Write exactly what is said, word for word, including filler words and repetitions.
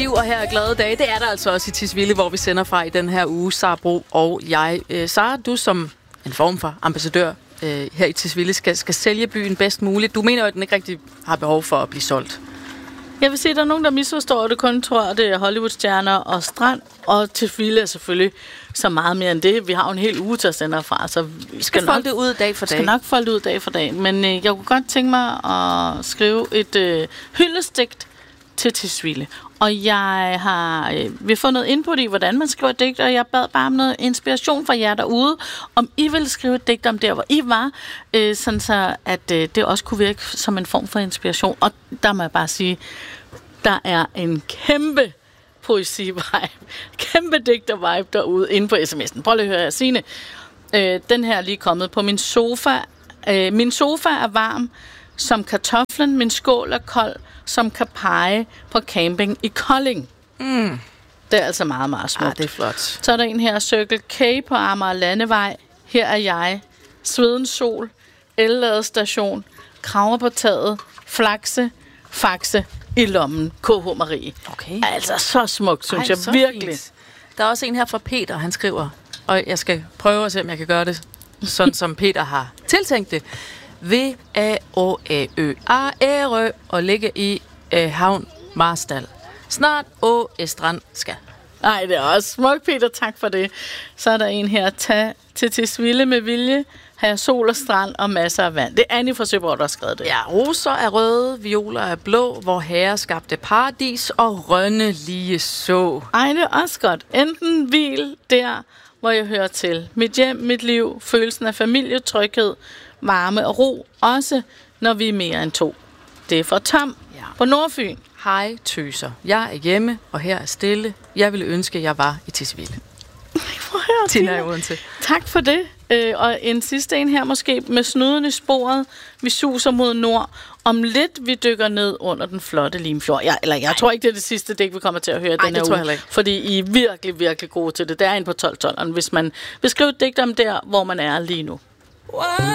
liv, og her er glade dage. Det er der altså også i Tisvilde, hvor vi sender fra i den her uge, Sara Bro og jeg. Øh, Sara, du som en form for ambassadør øh, her i Tisvilde skal, skal sælge byen bedst muligt. Du mener jo, at den ikke rigtig har behov for at blive solgt. Jeg vil sige, at der er nogen, der misforstår det. Kun tror, at det er Hollywood-stjerner og strand. Og Tisvilde er selvfølgelig så meget mere end det. Vi har jo en hel uge til at sende fra, så vi skal, skal folde det ud dag for dag. skal nok folde det ud dag for dag. Men øh, jeg kunne godt tænke mig at skrive et øh, hyldestigt til Tisvilde. Og jeg har øh, vi har fået noget input i, hvordan man skriver et digt, og jeg bad bare om noget inspiration fra jer derude, om I ville skrive et digt om der, hvor I var, øh, sådan så at øh, det også kunne virke som en form for inspiration. Og der må jeg bare sige, der er en kæmpe poesi-vibe, kæmpe digter-vibe derude inde på sms'en. Prøv lige at høre her, Signe. Øh, den her er lige kommet på min sofa. Øh, min sofa er varm som kartoflen, min skål er kold som kan pege på camping i Kolding. Mm. Det er altså meget, meget smukt. Ah, det er flot. Så er der en her, Circle K på Amager Landevej. Her er jeg. Svedens sol, elladestation, kraver på taget, flakse, faxe i lommen, K H Marie. Okay. Altså så smukt, synes Ej, jeg virkelig. Fint. Der er også en her fra Peter, han skriver, og jeg skal prøve at se, om jeg kan gøre det, sådan som Peter har tiltænkt det. V A O A Ø A R Ø og ligge i øh, havn Marstal. Snart Å Strand skal. Nej, det er også smukt, Peter. Tak for det. Så er der en her. Tag til Tisvilde med vilje. Have sol og strand og masser af vand. Det er Annie fra Søborg, der har skrevet det. Ja, roser er røde, violer er blå, hvor herre skabte paradis og rønne lige så. Ej, det er også godt. Enten hvil der, hvor jeg hører til. Mit hjem, mit liv, følelsen af familie, tryghed, varme og ro, også når vi er mere end to. Det er for Tom ja. På Nordfyn. Hej tøser. Jeg er hjemme, og her er stille. Jeg ville ønske, jeg var i Tisvilde. Tina er Odense. Tak for det. Øh, og en sidste en her måske med snuden i sporet. Vi suser mod nord. Om lidt vi dykker ned under den flotte Limfjord. Ja, eller jeg Ej. tror ikke, det er det sidste digt, vi kommer til at høre Ej, den her uge. Ikke. Fordi I er virkelig, virkelig gode til det. Det er en på tolv-tolveren, hvis man vil skrive et digt om der, hvor man er lige nu. Wow.